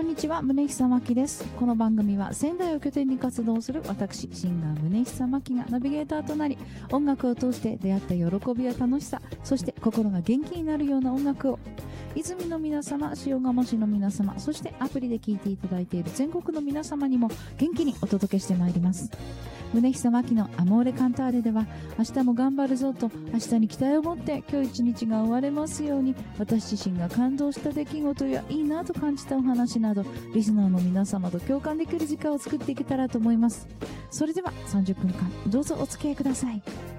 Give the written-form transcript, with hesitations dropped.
んにちは、宗久真希です。この番組は仙台を拠点に活動する私、シンガー宗久真希がナビゲーターとなり、音楽を通して出会った喜びや楽しさ、そして心が元気になるような音楽を泉の皆様、塩竈市の皆様、そしてアプリで聴いていただいている全国の皆様にも元気にお届けしてまいります。宗久真希のアモーレカンターレでは、明日も頑張るぞと明日に期待を持って今日一日が終われますように、私自身が感動した出来事やいいなと感じたお話など、リスナーの皆様と共感できる時間を作っていけたらと思います。それでは30分間どうぞお付き合いください。